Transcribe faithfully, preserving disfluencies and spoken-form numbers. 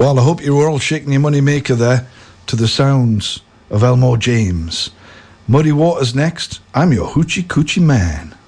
Well, I hope you were all shaking your money maker there to the sounds of Elmore James. Muddy Waters next. I'm your hoochie coochie man.